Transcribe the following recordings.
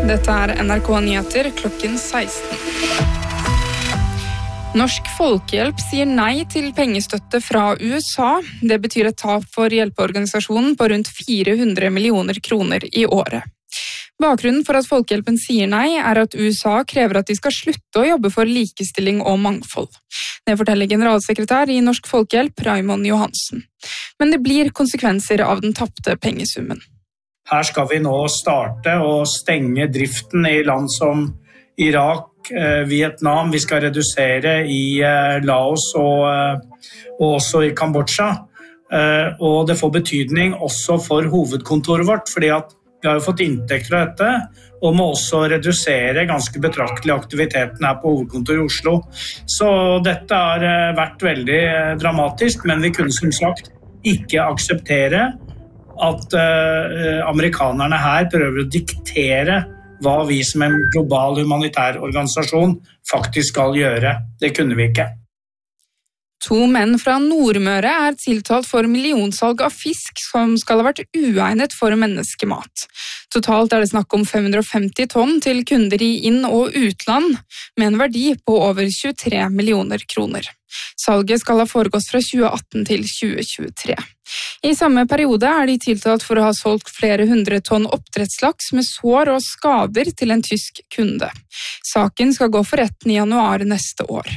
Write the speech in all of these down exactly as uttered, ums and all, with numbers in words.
Dette er N R K Nyheter klokken seksten. Norsk Folkehjelp sier nei til pengestøtte fra U S A. Det betyr et tap for hjelpeorganisasjonen på rundt fire hundre millioner kroner i året. Bakgrunnen for at Folkehjelpen sier nei er at U S A krever at de skal slutte å jobbe for likestilling og mangfold. Det forteller generalsekretær i Norsk Folkehjelp, Raymond Johansen. Men det blir konsekvenser av den tapte pengesummen. Her skal vi nå starte å stenge driften i land som Irak, Vietnam. Vi skal redusere i Laos og, og også i Kambodsja. Og det får betydning også for hovedkontoret vårt, fordi at vi har jo fått inntekter av dette, og må også redusere ganske betraktelig aktiviteten her på hovedkontoret i Oslo. Så dette har vært veldig dramatisk, men vi kunne som sagt ikke akseptere at uh, amerikanerne her prøver å diktere hva vi som en global humanitær organisasjon faktisk skal gjøre. Det kunne vi ikke. To menn fra Nordmøre er tiltalt for millionsalg av fisk som skal ha vært uegnet for menneskemat. Totalt er det snakk om fem hundre og femti tonn til kunder i inn- og utland, med en verdi på over tjuetre millioner kroner. Salget skal ha foregått fra tjue atten til tjue tjuetre. I samme periode er de tiltalt for å ha solgt flere hundre tonn oppdrettslaks med sår og skader til en tysk kunde. Saken skal gå for retten i januar neste år.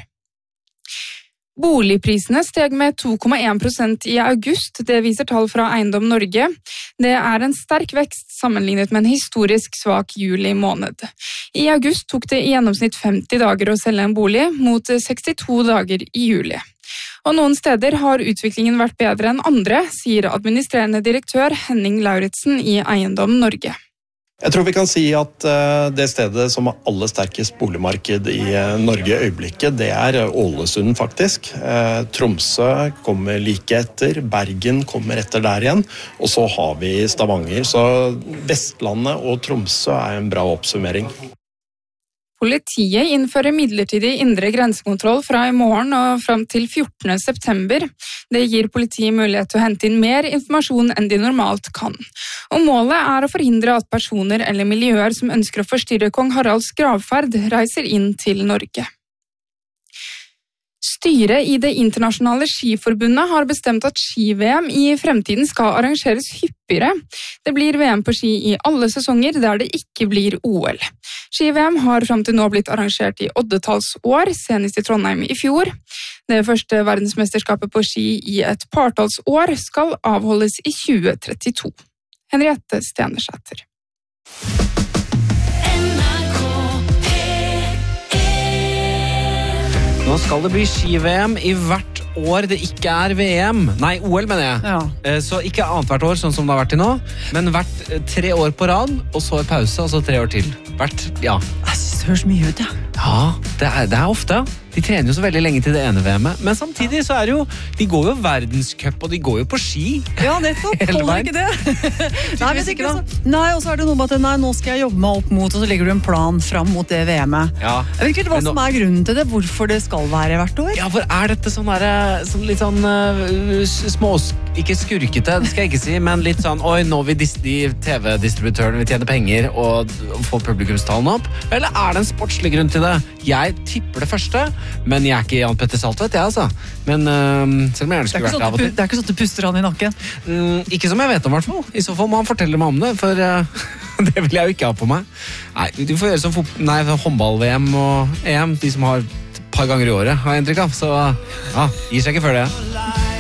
Boligprisene steg med to komma én prosent i august, det viser tall fra Eiendom Norge. Det er en sterk vekst sammenlignet med en historisk svak juli måned. I august tok det i gjennomsnitt femti dager å selge en bolig, mot sekstito dager i juli. Og noen steder har utviklingen vært bedre enn andre, sier administrerende direktør Henning Lauritsen i Eiendom Norge. Jeg tror vi kan si at det stedet som har aller sterkest boligmarked i Norge i øyeblikket, det er Ålesund faktisk. Tromsø kommer like etter, Bergen kommer etter der igjen, og så har vi Stavanger. Så Vestlandet og Tromsø er en bra oppsummering. Politiet innfører midlertidig indre grensekontroll fra i morgen og frem til fjortende september. Det gir politiet mulighet til å hente inn mer informasjon enn de normalt kan. Og målet er å forhindre at personer eller miljøer som ønsker å forstyrre kong Haralds gravferd reiser inn til Norge. Styret i Det internasjonale skiforbundet har bestemt at ski-V M i fremtiden skal arrangeres hyppigere. Det blir V M på ski i alle sesonger der det ikke blir O L. Ski-V M har frem til nå blitt arrangert i oddetalls år, senest i Trondheim i fjor. Det første verdensmesterskapet på ski i et partalls år skal avholdes i tjue trettito. Henriette Stenersæter. Nå skal det bli ski-V M i hvert år det ikke er V M. Nei, O L mener jeg. Ja. Så ikke annet hvert år, sånn som det har vært til nå, men hvert tre år på rad, og så en pause, og så tre år til. Hvert, ja. Jeg synes det høres mye ut, ja. Ja, det er, det er ofte, ja. De trener jo så veldig lenge til det ene V M-et, men samtidig så er det jo, de går jo verdenscup, og de går jo på ski. Ja, nettopp, holder ikke det. Nei, vet ikke da. Nei, og så er det noe med at nei, nå skal jeg jobbe meg opp mot, og så legger du en plan fram mot det V M-et. Ja. Jeg vet ikke hva som er grunnen til det, hvorfor det skal være hvert år. Ja, for er dette sånn der, sånn litt sånn uh, små, ikke skurkete, det skal jeg ikke si, men litt sånn, oi, nå vil de T V-distributørene vil tjene penger og få publikumstallene opp, eller er det en sportslig grunn til det? Jeg tipper det første, men jeg er ikke Jan Petter Saltvedt, jeg altså. Men uh, selv om jeg gjerne skulle vært av og til. Det er ikke sånn at du puster han i nakken? Mm, ikke som jeg vet om, i hvert fall. I så fall må han fortelle meg om det, for uh, det vil jeg jo ikke ha på meg. Nei, du får gjøre som nei, håndball-V M og E M, de som har et par ganger i året, har jeg inntrykk av. Så ja, gir seg ikke før det.